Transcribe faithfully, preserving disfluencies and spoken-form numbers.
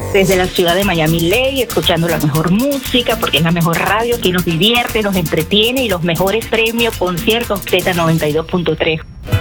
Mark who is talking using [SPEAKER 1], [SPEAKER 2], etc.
[SPEAKER 1] Desde la ciudad de Miami Lake, escuchando la mejor música, porque es la mejor radio que nos divierte, nos entretiene y los mejores premios, conciertos, Z noventa y dos punto tres.